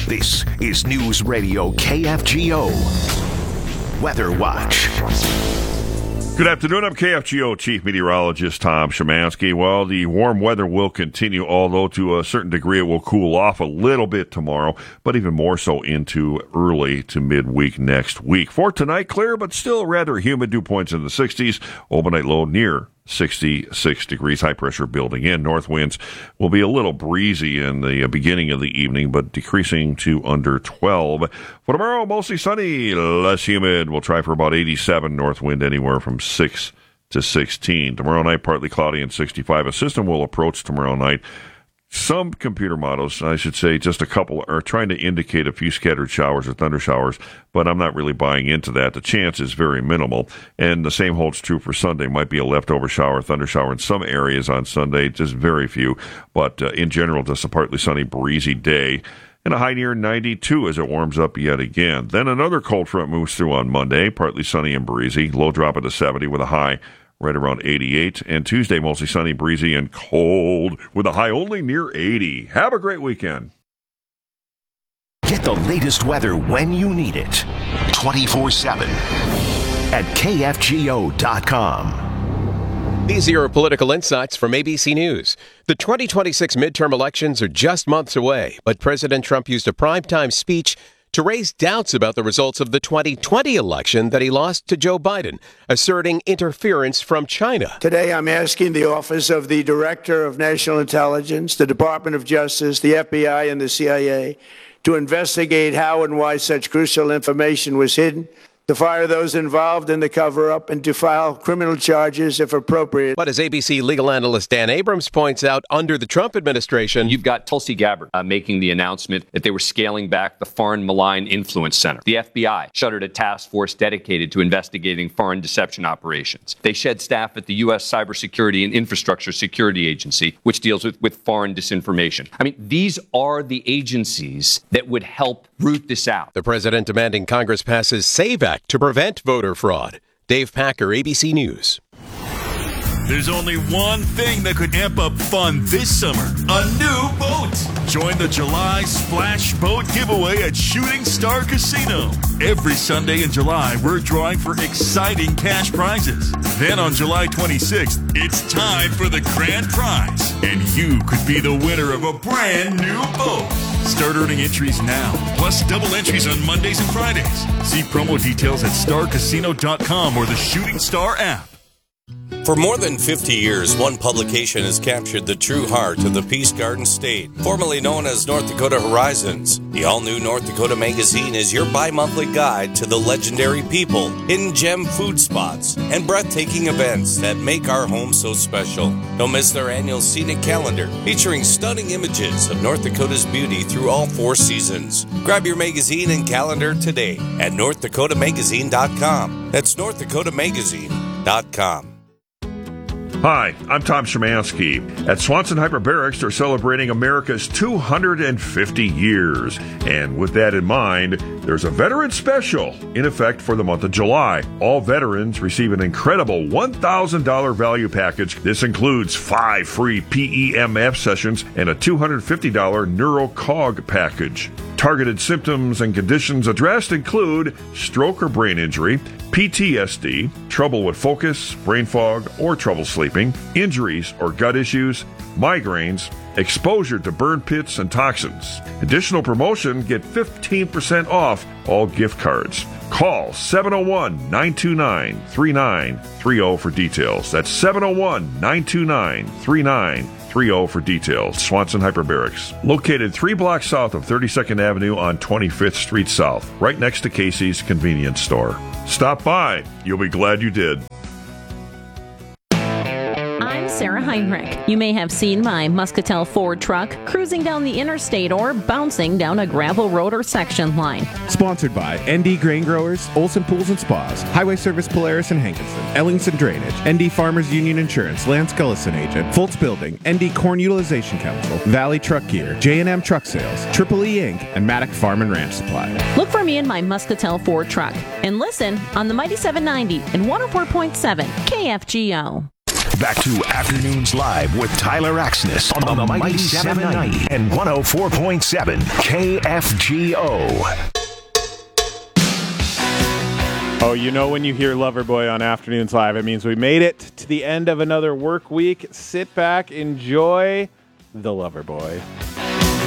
This is News Radio KFGO Weather Watch. Good afternoon. I'm KFGO Chief Meteorologist Tom Szymanski. Well, the warm weather will continue, although to a certain degree it will cool off a little bit tomorrow, but even more so into early to midweek next week. For tonight, clear, but still rather humid. Dew points in the 60s. Overnight low near 66 degrees. High pressure building in. North winds will be a little breezy in the beginning of the evening, but decreasing to under 12. For tomorrow, mostly sunny, less humid. We'll try for about 87. North wind anywhere from 6 to 16. Tomorrow night, partly cloudy and 65. A system will approach tomorrow night. Some computer models, I should say just a couple, are trying to indicate a few scattered showers or thunder showers, but I'm not really buying into that. The chance is very minimal, and the same holds true for Sunday. Might be a leftover shower, thunder shower in some areas on Sunday, just very few, but in general, just a partly sunny, breezy day, and a high near 92 as it warms up yet again. Then another cold front moves through on Monday, partly sunny and breezy, low drop into 70 with a high right around 88. And Tuesday, mostly sunny, breezy, and cold with a high only near 80. Have a great weekend. Get the latest weather when you need it. 24/7 at KFGO.com. These are your political insights from ABC News. The 2026 midterm elections are just months away, but President Trump used a primetime speech to raise doubts about the results of the 2020 election that he lost to Joe Biden, asserting interference from China. Today, I'm asking the Office of the Director of National Intelligence, the Department of Justice, the FBI, and the CIA to investigate how and why such crucial information was hidden, to fire those involved in the cover-up, and to file criminal charges if appropriate. But as ABC legal analyst Dan Abrams points out, under the Trump administration, you've got Tulsi Gabbard making the announcement that they were scaling back the Foreign Malign Influence Center. The FBI shuttered a task force dedicated to investigating foreign deception operations. They shed staff at the U.S. Cybersecurity and Infrastructure Security Agency, which deals with foreign disinformation. I mean, these are the agencies that would help root this out. The president demanding Congress passes SAVE Act to prevent voter fraud. Dave Packer, ABC News. There's only one thing that could amp up fun this summer. A new boat. Join the July Splash Boat giveaway at Shooting Star Casino. Every Sunday in July, we're drawing for exciting cash prizes. Then on July 26th, it's time for the grand prize. And you could be the winner of a brand new boat. Start earning entries now, plus double entries on Mondays and Fridays. See promo details at starcasino.com or the Shooting Star app. For more than 50 years, one publication has captured the true heart of the Peace Garden State, formerly known as North Dakota Horizons. The all-new North Dakota Magazine is your bi-monthly guide to the legendary people, hidden gem food spots, and breathtaking events that make our home so special. Don't miss their annual scenic calendar, featuring stunning images of North Dakota's beauty through all 4 seasons. Grab your magazine and calendar today at NorthDakotaMagazine.com. That's NorthDakotaMagazine.com. Hi, I'm Tom Szymanski. At Swanson Hyperbarics, they're celebrating America's 250 years. And with that in mind, there's a veteran special in effect for the month of July. All veterans receive an incredible $1,000 value package. This includes 5 free PEMF sessions and a $250 NeuroCog package. Targeted symptoms and conditions addressed include stroke or brain injury, PTSD, trouble with focus, brain fog, or trouble sleeping, injuries or gut issues, migraines, exposure to burn pits and toxins. Additional promotion, get 15% off all gift cards. Call 701-929-3930 for details. That's 701-929-3930 for details. Swanson Hyperbarics, located 3 blocks south of 32nd Avenue on 25th Street South, right next to Casey's Convenience Store. Stop by. You'll be glad you did. I'm Sarah Heinrich. You may have seen my Muscatel Ford truck cruising down the interstate or bouncing down a gravel road or section line. Sponsored by ND Grain Growers, Olson Pools and Spas, Highway Service Polaris and Hankinson, Ellingson Drainage, ND Farmers Union Insurance, Lance Gullison Agent, Foltz Building, ND Corn Utilization Council, Valley Truck Gear, J&M Truck Sales, Triple E Inc., and Maddock Farm and Ranch Supply. Look for me in my Muscatel Ford truck and listen on the Mighty 790 and 104.7 KFGO. Back to Afternoons Live with Tyler Axness on the Mighty 790 and 104.7 KFGO. Oh, you know when you hear Loverboy on Afternoons Live, it means we made it to the end of another work week. Sit back, enjoy the Loverboy.